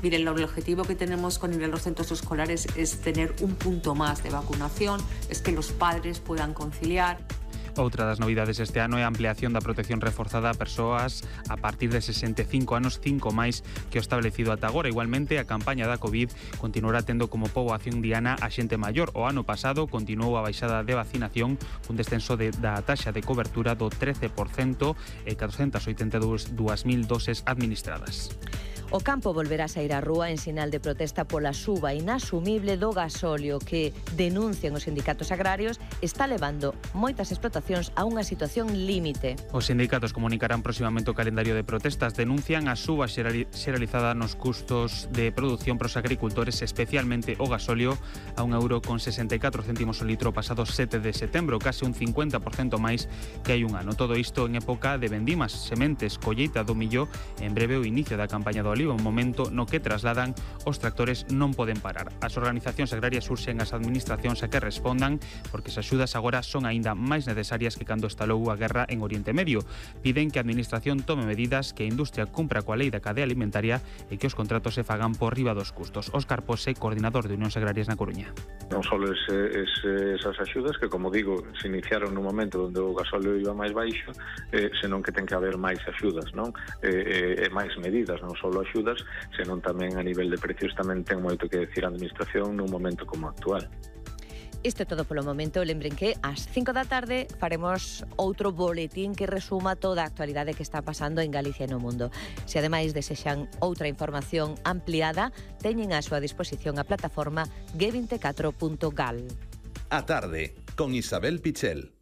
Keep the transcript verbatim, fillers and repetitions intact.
Miren, el objetivo que tenemos con ir a los centros escolares es tener un punto más de vacunación, es que los padres puedan conciliar. Outra das novidades este ano é a ampliación da protección reforzada a persoas a partir de sesenta e cinco anos, cinco máis que o establecido ata agora. Igualmente, a campaña da COVID continuará tendo como poboación diana a xente maior. O ano pasado continuou a baixada de vacinación cun descenso de, da taxa de cobertura do trece por cento e catrocentas oitenta e dúas mil doses administradas. O campo volverá a sair á rúa en sinal de protesta pola suba inasumible do gasóleo que, denuncian os sindicatos agrarios, está levando moitas explotacións a unha situación límite. Os sindicatos comunicarán próximamente o calendario de protestas. Denuncian a suba xeralizada nos custos de produción pros agricultores, especialmente o gasóleo, a un euro con sesenta e catro céntimos o litro pasado sete de setembro, case un cincuenta por cento máis que hai un ano. Todo isto en época de vendimas, sementes, colleita do millo, en breve o inicio da campaña do olivo, un momento no que trasladan os tractores non poden parar. As organizacións agrarias urxen as administracións a que respondan porque as axudas agora son aínda máis necesarias que cando estalou a guerra en Oriente Medio. Piden que a administración tome medidas, que a industria cumpra coa lei da cadea alimentaria e que os contratos se fagan por riba dos custos. Óscar Pose, coordinador de Unións Agrarias na Coruña. Non só ese, ese, esas axudas que, como digo, se iniciaron no momento onde o gasóleo iba máis baixo, eh, senón que ten que haber máis axudas, non? E eh, eh, máis medidas, non só axudas, senón tamén a nivel de precios tamén ten moito que decir a administración nun momento como actual. Isto é todo polo momento. Lembren que ás cinco da tarde faremos outro boletín que resuma toda a actualidade que está pasando en Galicia e no mundo. Se ademais desexan outra información ampliada, teñen a súa disposición a plataforma G vinte e catro punto gal. A tarde, con Isabel Pichel.